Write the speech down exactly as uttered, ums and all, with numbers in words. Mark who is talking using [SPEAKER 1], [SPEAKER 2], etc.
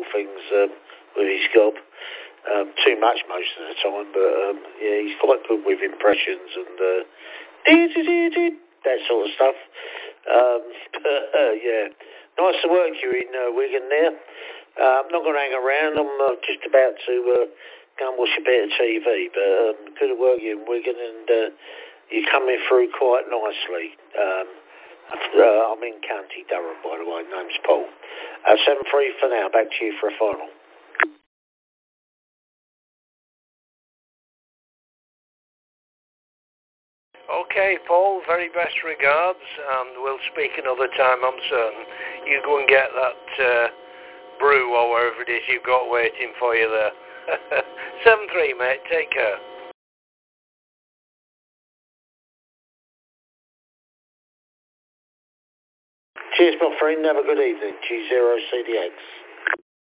[SPEAKER 1] things um, with his gob. Um, too much most of the time, but um, yeah, he's quite good with impressions and uh, that sort of stuff. Um, but, uh, yeah, nice to work you in uh, Wigan there. Uh, I'm not going to hang around. I'm uh, just about to uh, go and watch a bit of T V, but um, good to work you in Wigan, and uh, you're coming through quite nicely. Um, uh, I'm in County Durham, by the way. Name's Paul. Uh, seven three for now. Back to you for a final.
[SPEAKER 2] Okay, Paul, very best regards, and we'll speak another time, I'm certain. You go and get that uh, brew or wherever it is you've got waiting for you there. seven three, mate, take care.
[SPEAKER 1] Cheers, my friend. Have a good evening. G zero C D X.